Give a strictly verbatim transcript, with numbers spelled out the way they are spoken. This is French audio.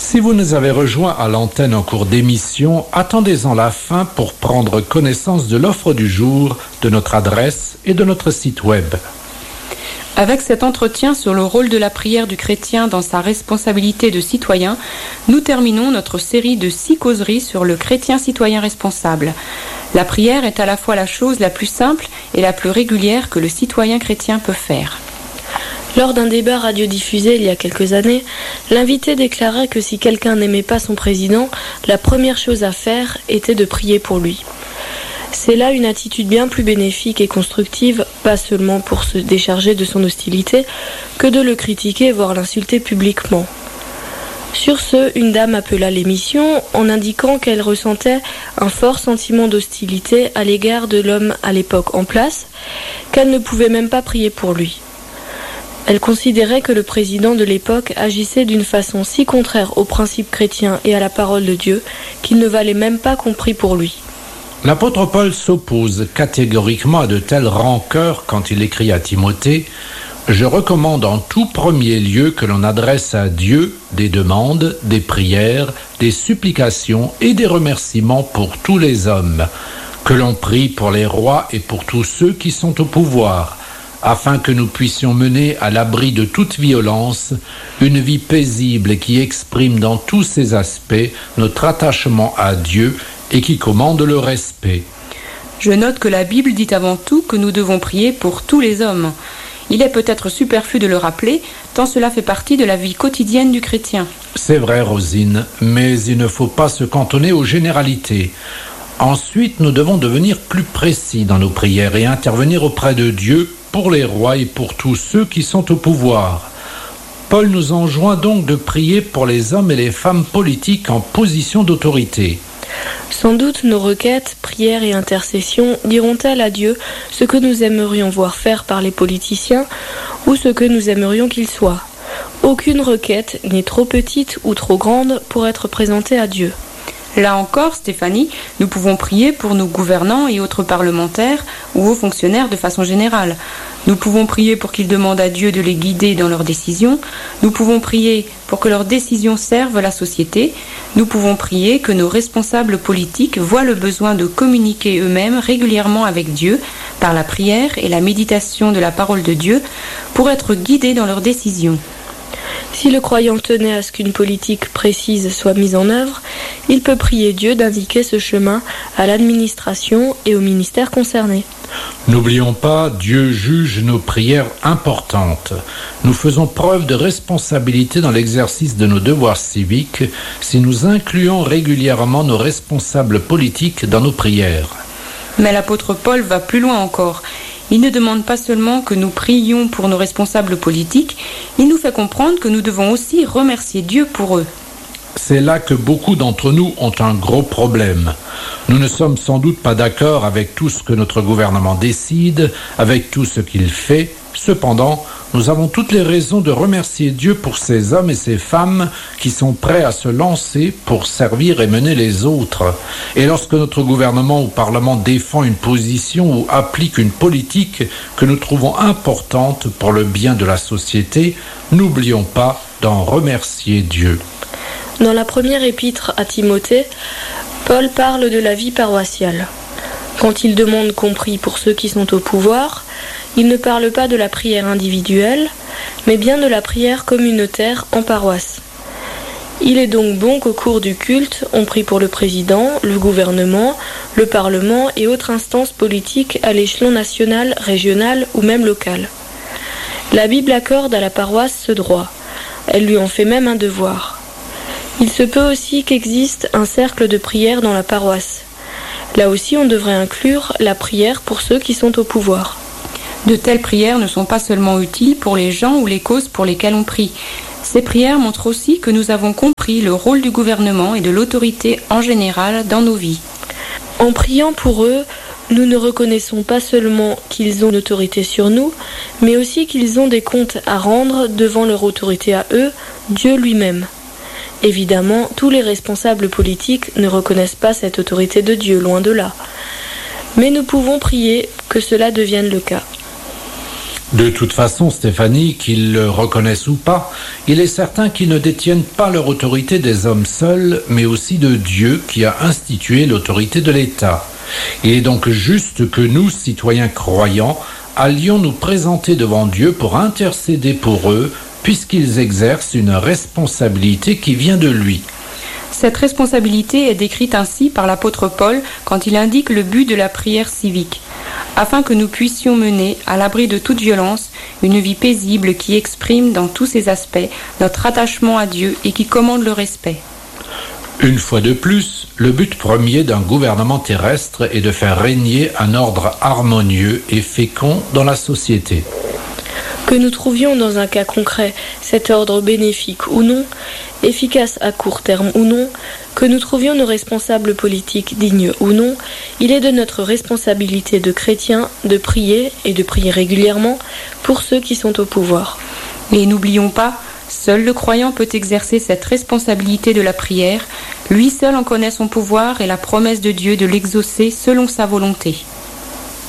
Si vous nous avez rejoints à l'antenne en cours d'émission, attendez-en la fin pour prendre connaissance de l'offre du jour, de notre adresse et de notre site web. Avec cet entretien sur le rôle de la prière du chrétien dans sa responsabilité de citoyen, nous terminons notre série de six causeries sur le chrétien citoyen responsable. La prière est à la fois la chose la plus simple et la plus régulière que le citoyen chrétien peut faire. Lors d'un débat radiodiffusé il y a quelques années, l'invité déclarait que si quelqu'un n'aimait pas son président, la première chose à faire était de prier pour lui. C'est là une attitude bien plus bénéfique et constructive, pas seulement pour se décharger de son hostilité, que de le critiquer, voire l'insulter publiquement. Sur ce, une dame appela l'émission en indiquant qu'elle ressentait un fort sentiment d'hostilité à l'égard de l'homme à l'époque en place, qu'elle ne pouvait même pas prier pour lui. Elle considérait que le président de l'époque agissait d'une façon si contraire aux principes chrétiens et à la parole de Dieu qu'il ne valait même pas qu'on prie pour lui. L'apôtre Paul s'oppose catégoriquement à de telles rancœurs quand il écrit à Timothée « Je recommande en tout premier lieu que l'on adresse à Dieu des demandes, des prières, des supplications et des remerciements pour tous les hommes, que l'on prie pour les rois et pour tous ceux qui sont au pouvoir, afin que nous puissions mener à l'abri de toute violence une vie paisible et qui exprime dans tous ses aspects notre attachement à Dieu et qui commande le respect. » Je note que la Bible dit avant tout que nous devons prier pour tous les hommes. Il est peut-être superflu de le rappeler, tant cela fait partie de la vie quotidienne du chrétien. C'est vrai, Rosine, mais il ne faut pas se cantonner aux généralités. Ensuite, nous devons devenir plus précis dans nos prières et intervenir auprès de Dieu pour les rois et pour tous ceux qui sont au pouvoir. Paul nous enjoint donc de prier pour les hommes et les femmes politiques en position d'autorité. Sans doute nos requêtes, prières et intercessions diront-elles à Dieu ce que nous aimerions voir faire par les politiciens ou ce que nous aimerions qu'ils soient. Aucune requête n'est trop petite ou trop grande pour être présentée à Dieu. Là encore, Stéphanie, nous pouvons prier pour nos gouvernants et autres parlementaires ou hauts fonctionnaires de façon générale. Nous pouvons prier pour qu'ils demandent à Dieu de les guider dans leurs décisions. Nous pouvons prier pour que leurs décisions servent la société. Nous pouvons prier que nos responsables politiques voient le besoin de communiquer eux-mêmes régulièrement avec Dieu par la prière et la méditation de la parole de Dieu pour être guidés dans leurs décisions. Si le croyant tenait à ce qu'une politique précise soit mise en œuvre, il peut prier Dieu d'indiquer ce chemin à l'administration et au ministère concerné. N'oublions pas, Dieu juge nos prières importantes. Nous faisons preuve de responsabilité dans l'exercice de nos devoirs civiques si nous incluons régulièrement nos responsables politiques dans nos prières. Mais l'apôtre Paul va plus loin encore. Il ne demande pas seulement que nous prions pour nos responsables politiques, il nous fait comprendre que nous devons aussi remercier Dieu pour eux. C'est là que beaucoup d'entre nous ont un gros problème. Nous ne sommes sans doute pas d'accord avec tout ce que notre gouvernement décide, avec tout ce qu'il fait. Cependant, nous avons toutes les raisons de remercier Dieu pour ces hommes et ces femmes qui sont prêts à se lancer pour servir et mener les autres. Et lorsque notre gouvernement ou Parlement défend une position ou applique une politique que nous trouvons importante pour le bien de la société, n'oublions pas d'en remercier Dieu. Dans la première épître à Timothée, Paul parle de la vie paroissiale. Quand il demande qu'on prie pour ceux qui sont au pouvoir, il ne parle pas de la prière individuelle, mais bien de la prière communautaire en paroisse. Il est donc bon qu'au cours du culte, on prie pour le président, le gouvernement, le parlement et autres instances politiques à l'échelon national, régional ou même local. La Bible accorde à la paroisse ce droit. Elle lui en fait même un devoir. Il se peut aussi qu'existe un cercle de prière dans la paroisse. Là aussi, on devrait inclure la prière pour ceux qui sont au pouvoir. De telles prières ne sont pas seulement utiles pour les gens ou les causes pour lesquelles on prie. Ces prières montrent aussi que nous avons compris le rôle du gouvernement et de l'autorité en général dans nos vies. En priant pour eux, nous ne reconnaissons pas seulement qu'ils ont une autorité sur nous, mais aussi qu'ils ont des comptes à rendre devant leur autorité à eux, Dieu lui-même. Évidemment, tous les responsables politiques ne reconnaissent pas cette autorité de Dieu, loin de là. Mais nous pouvons prier que cela devienne le cas. De toute façon, Stéphanie, qu'ils le reconnaissent ou pas, il est certain qu'ils ne détiennent pas leur autorité des hommes seuls, mais aussi de Dieu qui a institué l'autorité de l'État. Il est donc juste que nous, citoyens croyants, allions nous présenter devant Dieu pour intercéder pour eux, puisqu'ils exercent une responsabilité qui vient de lui. Cette responsabilité est décrite ainsi par l'apôtre Paul quand il indique le but de la prière civique, afin que nous puissions mener, à l'abri de toute violence, une vie paisible qui exprime dans tous ses aspects notre attachement à Dieu et qui commande le respect. Une fois de plus, le but premier d'un gouvernement terrestre est de faire régner un ordre harmonieux et fécond dans la société. Que nous trouvions dans un cas concret cet ordre bénéfique ou non, efficace à court terme ou non, que nous trouvions nos responsables politiques dignes ou non, il est de notre responsabilité de chrétiens de prier, et de prier régulièrement, pour ceux qui sont au pouvoir. Et n'oublions pas, seul le croyant peut exercer cette responsabilité de la prière, lui seul en connaît son pouvoir et la promesse de Dieu de l'exaucer selon sa volonté.